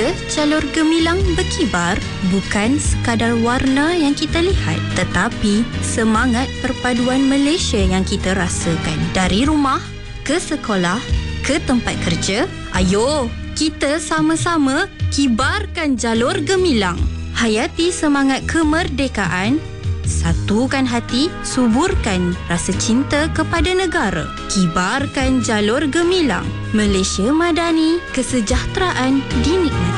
kita, jalur gemilang berkibar bukan sekadar warna yang kita lihat, tetapi semangat perpaduan Malaysia yang kita rasakan. Dari rumah, ke sekolah, ke tempat kerja, ayo kita sama-sama kibarkan jalur gemilang. Hayati semangat kemerdekaan, satukan hati, suburkan rasa cinta kepada negara. Kibarkan jalur gemilang. Malaysia Madani, kesejahteraan dinikmati.